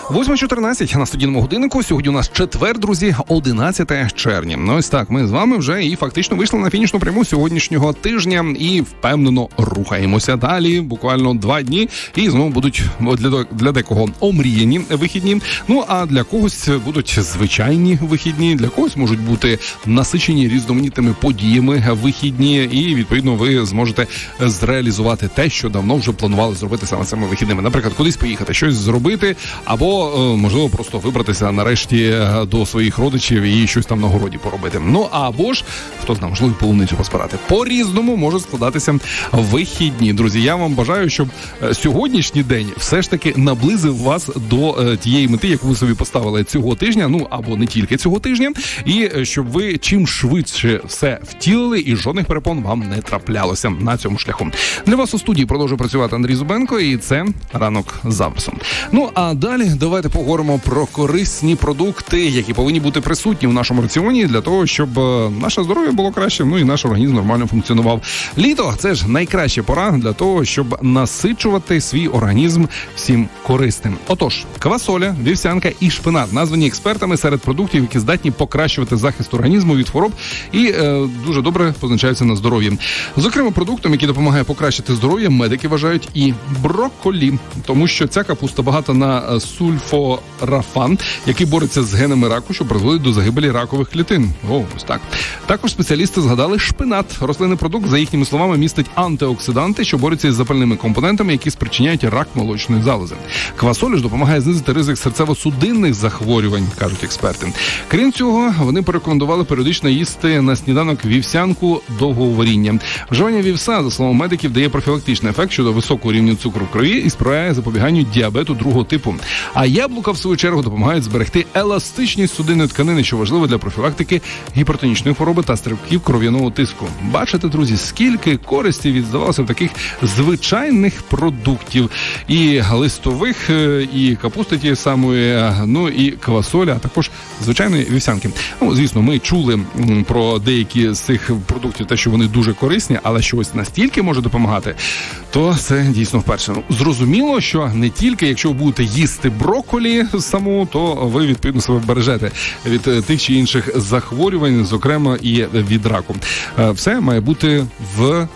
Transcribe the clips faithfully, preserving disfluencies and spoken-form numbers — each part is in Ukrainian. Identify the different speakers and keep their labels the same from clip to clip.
Speaker 1: восьма чотирнадцять на студійному годиннику. Сьогодні у нас четвер, друзі, одинадцяте червня. Ну ось так, ми з вами вже і фактично вийшли на фінішну пряму сьогоднішнього тижня і впевнено рухаємося далі. Буквально два дні і знову будуть для, для декого омріяні вихідні. Ну а для когось будуть звичайні вихідні, для когось можуть бути насичені різноманітними подіями вихідні, і відповідно ви зможете зреалізувати те, що давно вже планували зробити саме цими вихідними. Наприклад, кудись поїхати, щось зробити, або, можливо, просто вибратися нарешті до своїх родичів і щось там на городі поробити. Ну, або ж, хто знає, можливо, полуницю поспирати. По-різному може складатися вихідні. Друзі, я вам бажаю, щоб сьогоднішній день все ж таки наблизив вас до тієї мети, яку ви собі поставили цього тижня, ну, або не тільки цього тижня, і щоб ви чим швидше все втілили і жодних перепон вам не траплялося на цьому шляху. Для вас у студії продовжує працювати Андрій Зубенко, і це «Ранок з Аврсом». Ну, а далі давайте поговоримо про корисні продукти, які повинні бути присутні в нашому раціоні для того, щоб наше здоров'я було краще, ну і наш організм нормально функціонував. Літо – це ж найкраща пора для того, щоб насичувати свій організм всім корисним. Отож, квасоля, вівсянка і шпинат названі експертами серед продуктів, які здатні покращувати захист організму від хвороб і е, дуже добре позначаються на здоров'ї. Зокрема, продуктом, який допомагає покращити здоров'я, медики вважають і брокколі, тому що ця капуста багата на сульфорафан, який бореться з генами раку, що призводить до загибелі ракових клітин. О, ось так. Також спеціалісти згадали шпинат. Рослинний продукт, за їхніми словами, містить антиоксиданти, що борються із запальними компонентами, які спричиняють рак молочної залози. Квасоля ж допомагає знизити ризик серцево-судинних захворювань, кажуть експерти. Крім цього, вони порекомендували періодично їсти на сніданок вівсянку довгого варіння. Вживання вівса, за словами медиків, дає профілактичний ефект щодо високого рівня цукру в крові і сприяє запобіганню діабету другого типу. А яблука, в свою чергу, допомагають зберегти еластичність судинної тканини, що важливо для профілактики гіпертонічної хвороби та стрибків кров'яного тиску. Бачите, друзі, скільки користі відздавалося в таких звичайних продуктів. І листових, і капусти тієї самої, ну і квасоля, а також звичайної вівсянки. Ну, звісно, ми чули про деякі з цих продуктів, те, що вони дуже корисні, але щось настільки може допомагати, то це дійсно вперше. Ну, зрозуміло, що не тільки, якщо ви будете їсти брокколі саму, то ви, відповідно, себе бережете від тих чи інших захворювань, зокрема і від раку. Все має бути в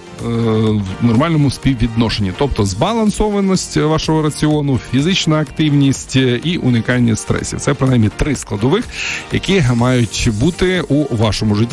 Speaker 1: в нормальному співвідношенні, тобто збалансованість вашого раціону, фізична активність і уникання стресів. Це, принаймні, три складових, які мають бути у вашому житті.